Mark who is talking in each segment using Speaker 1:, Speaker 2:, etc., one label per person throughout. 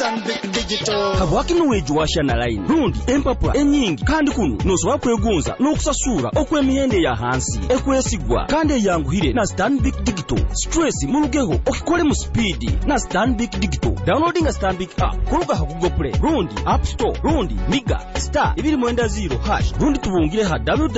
Speaker 1: Stanbic Digital.
Speaker 2: Habwaki nuweju washa na line. Rundi, empapula, enyingi, kandi kunu, nosoba kwegunza, n'okusasura, okw'emihende ya hansi, ekwesigwa, kandi yanguhire na Stanbic Digital. Stress mulugeho, okikole mu speed na Stanbic Digital. Downloading a Stanbic app, kuruga ha Google Play, Rundi, App Store, Rundi, Miga, Star, 2.0#. Rundi tubungire ha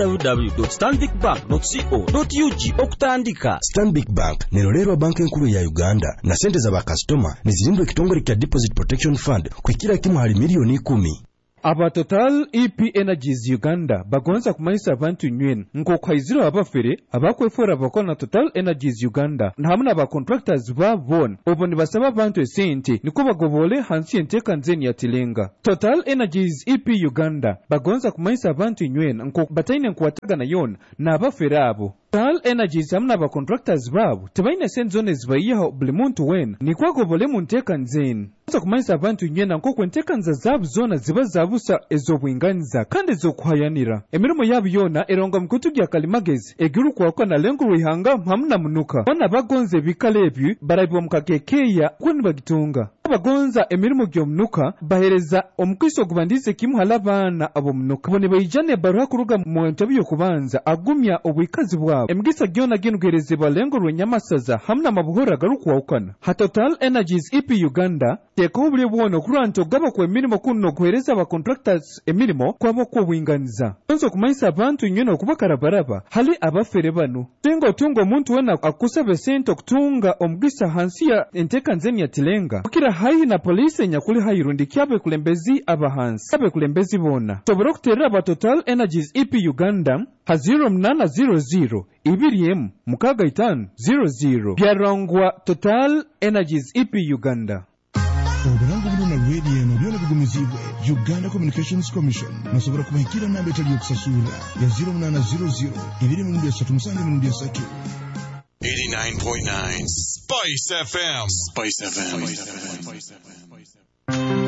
Speaker 2: www.stanbicbank.co.ug okutandika.
Speaker 3: Stanbic Bank nerolero banki nkuru ya Uganda na sente za bakastoma nizilindwe kitongole kya Deposit Protection Fund kwikira kimu hali milioni 10.
Speaker 4: Aba Total EP Energies Uganda bagonza kumaisa abantu nywene nk'okwayizira abafere abakwefora bakona Total Energies Uganda hamwe aba contractors babona oboni basaba abantu esente niko bagobole hansi enteka nzeni ya tilenga. Total Energies EP Uganda bagonza kumaisa abantu nywene nk'obataine nkwataga na yona na abafere abo. Total Energies hamwe aba contractors babo tebaine senzone zibayiha buli muntu wena nikwa gobole mu nteka nzeni. Kuza kumaisa abantu nywene nk'okwenteka nza zabu zona ziba zabusa ezobwinganiza kandi ezokuhayanira emirimo yabo yona eronga mkutu gya kalimagezi egiru kwakwa na lengo rwihanga hamuna munuka wana bagonze bikalebi barabibwa mukakekeya kwani bagitunga bagonza emirimo gyo munuka bahereza omukristo gubandize kimu halabana abo munuka bone bayijane baruha kuruga mu ntabiyo kubanza agumya obwikazi bwabo emgisa gyona ginugereze balengo rwenyamasaza hamuna mabuhora garukwakwana ha Total Energies EP Uganda teko buli bwono kuranto gaba kwa emirimo kuno kuhereza aba contractors emirimo kwabo ko bwinganiza nzo kumaisa abantu nyeno kubakarabaraba hali abafere bano tungo muntu wena akusaba sente okutunga omugisa hansi ya enteka nzeni ya tilenga kira hayi na police nyakuli hayirundi kyabe kulembezi abahansi abe kulembezi bona tobora kuterera aba Total Energies EP Uganda ha 0800 ibiriem mukaga 500 byarangwa Total Energies EP Uganda.
Speaker 5: Oburango buno na radio na byona bigumizibwe Uganda Communications Commission nasobora kubahikira namba etali yokusasula ya 0800 233
Speaker 6: 89.9 Spice FM.